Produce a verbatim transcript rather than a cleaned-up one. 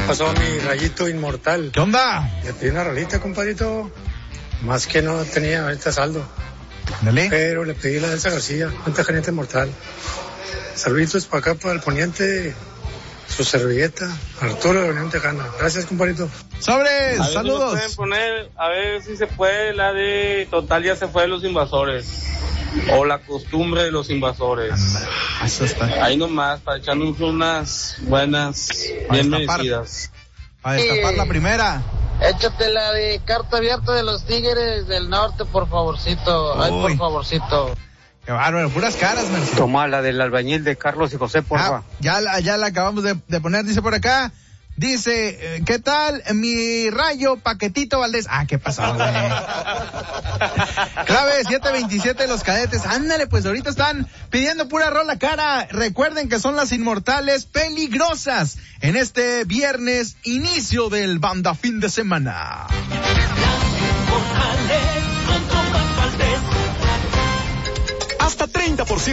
pasó mi rayito inmortal? ¿Qué onda? Le pedí una rolita, compadrito. Más que no tenía ahorita saldo. Dale. Pero le pedí la de Elsa García, cuenta Janeta Inmortal. Saluditos para acá, para el poniente. Su servilleta, Arturo de Unión Tejana. Gracias, compadrito. Sobres, A ver saludos. Si pueden poner, a ver si se puede la de Total ya se fue de los invasores. O la costumbre de los invasores. Ah, eso está. Ahí nomás, para echarnos unas buenas, Para bien destapar. merecidas. A destapar la primera. Échate la de carta abierta de los Tigres del Norte, por favorcito. Ay, por Uy. favorcito. Qué bárbaro, puras caras, Merci. Toma la del albañil de Carlos y José, porfa. Ah, ya, la, ya la acabamos de, de poner, dice por acá. Dice, eh, ¿qué tal mi rayo Paquetito Valdés? Ah, ¿qué pasó, güey? Clave siete veintisiete Los Cadetes. Ándale, pues ahorita están pidiendo pura rola cara. Recuerden que son las Inmortales Peligrosas en este viernes, inicio del Banda Fin de Semana. Hasta treinta por ciento